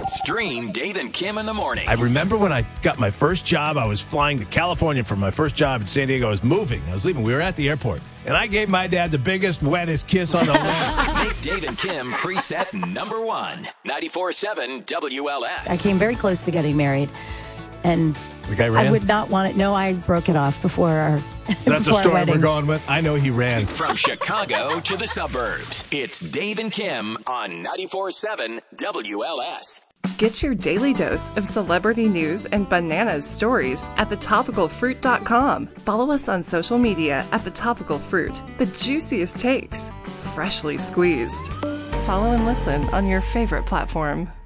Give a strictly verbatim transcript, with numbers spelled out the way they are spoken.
Stream Dave and Kim in the morning. I remember when I got my first job, I was flying to California for my first job in San Diego. I was moving. I was leaving. We were at the airport. And I gave my dad the biggest, wettest kiss on the lips. Make Dave and Kim preset number one. ninety-four point seven W L S. I came very close to getting married. And the guy ran? I would not want it. No, I broke it off before our, so that's the before our story wedding. We're going with. I know he ran. From Chicago to the suburbs, it's Dave and Kim on ninety-four point seven W L S. Get your daily dose of celebrity news and bananas stories at the topical fruit dot com. Follow us on social media at The Topical Fruit. The juiciest takes, freshly squeezed. Follow and listen on your favorite platform.